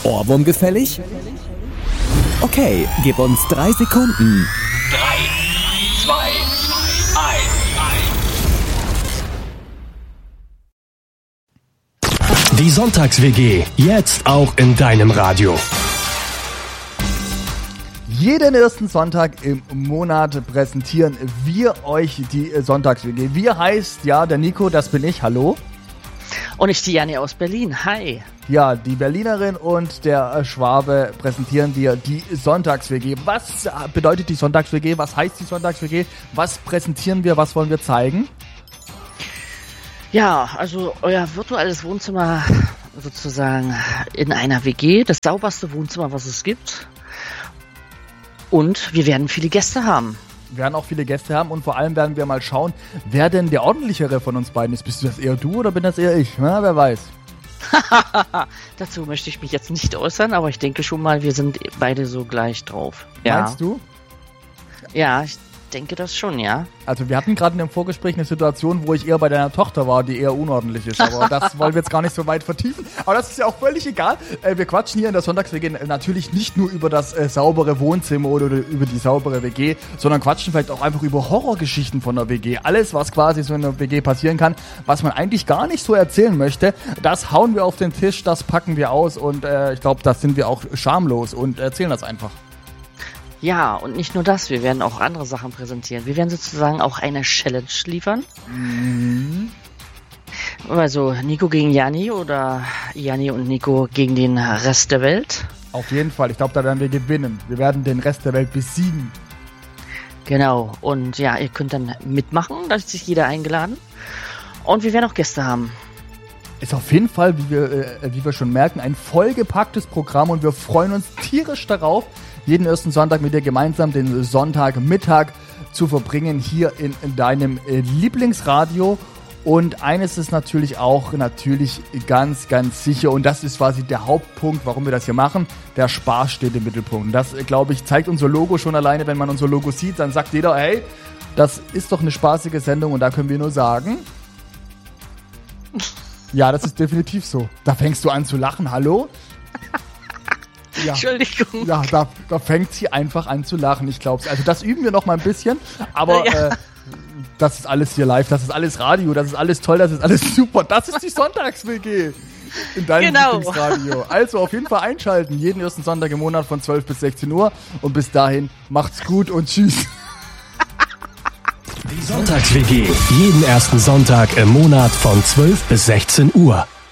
Ohrwurm gefällig? Okay, gib uns 3 Sekunden. 3, 2, 1. Die Sonntags-WG, jetzt auch in deinem Radio. Jeden ersten Sonntag im Monat präsentieren wir euch die Sonntags-WG. Wir heißt, ja, der Nico, das bin ich, hallo. Und ich, die Janni aus Berlin, hi. Ja, die Berlinerin und der Schwabe präsentieren dir die Sonntags-WG. Was bedeutet die Sonntags-WG? Was heißt die Sonntags-WG? Was präsentieren wir? Was wollen wir zeigen? Ja, also euer virtuelles Wohnzimmer sozusagen in einer WG. Das sauberste Wohnzimmer, was es gibt. Und wir werden viele Gäste haben. Wir werden auch viele Gäste haben und vor allem werden wir mal schauen, wer denn der ordentlichere von uns beiden ist. Bist du das eher du oder bin das eher ich? Na, wer weiß. Dazu möchte ich mich jetzt nicht äußern, aber ich denke schon mal, wir sind beide so gleich drauf. Ja. Meinst du? Ja, ich denke das schon, ja. Also wir hatten gerade in dem Vorgespräch eine Situation, wo ich eher bei deiner Tochter war, die eher unordentlich ist. Aber das wollen wir jetzt gar nicht so weit vertiefen. Aber das ist ja auch völlig egal. Wir quatschen hier in der Sonntags-WG natürlich nicht nur über das saubere Wohnzimmer oder über die saubere WG, sondern quatschen vielleicht auch einfach über Horrorgeschichten von der WG. Alles, was quasi so in einer WG passieren kann, was man eigentlich gar nicht so erzählen möchte, das hauen wir auf den Tisch, das packen wir aus und ich glaube, das sind wir auch schamlos und erzählen das einfach. Ja, und nicht nur das, wir werden auch andere Sachen präsentieren. Wir werden sozusagen auch eine Challenge liefern. Mhm. Also Nico gegen Janni oder Janni und Nico gegen den Rest der Welt. Auf jeden Fall, ich glaube, da werden wir gewinnen. Wir werden den Rest der Welt besiegen. Genau, und ja, ihr könnt dann mitmachen, da ist sich jeder eingeladen. Und wir werden auch Gäste haben. Ist auf jeden Fall, wie wir schon merken, ein vollgepacktes Programm und wir freuen uns tierisch darauf, jeden ersten Sonntag mit dir gemeinsam den Sonntagmittag zu verbringen hier in deinem Lieblingsradio. Und eines ist natürlich ganz, ganz sicher und das ist quasi der Hauptpunkt, warum wir das hier machen. Der Spaß steht im Mittelpunkt. Und das, glaube ich, zeigt unser Logo schon alleine. Wenn man unser Logo sieht, dann sagt jeder, hey, das ist doch eine spaßige Sendung und da können wir nur sagen... Ja, das ist definitiv so. Da fängst du an zu lachen, hallo? Ja. Entschuldigung. Ja, da fängt sie einfach an zu lachen, ich glaub's. Also das üben wir noch mal ein bisschen, aber ja. Das ist alles hier live, das ist alles Radio, das ist alles toll, das ist alles super. Das ist die Sonntags-WG in deinem Lieblingsradio. Also auf jeden Fall einschalten, jeden ersten Sonntag im Monat von 12 bis 16 Uhr. Und bis dahin, macht's gut und tschüss. Die Sonntags-WG, jeden ersten Sonntag im Monat von 12 bis 16 Uhr.